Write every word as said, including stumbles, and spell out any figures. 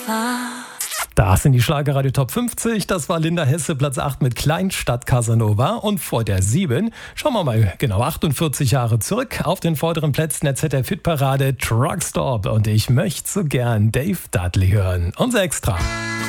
Das sind die Schlagerradio Top fünfzig. Das war Linda Hesse, Platz acht mit Kleinstadt Casanova. Und vor der sieben, schauen wir mal genau achtundvierzig Jahre zurück. Auf den vorderen Plätzen der Z D F-Hitparade Truckstop. Und ich möchte so gern Dave Dudley hören. Unser Extra.